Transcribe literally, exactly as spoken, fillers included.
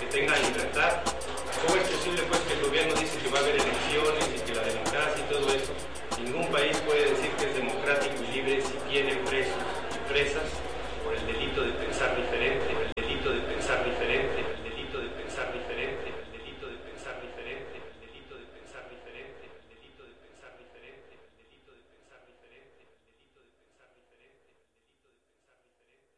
tengan libertad. ¿Cómo es posible pues que el gobierno dice que va a haber elecciones y que la democracia y todo eso? Ningún país puede decir que es democrático y libre si tiene presos y presas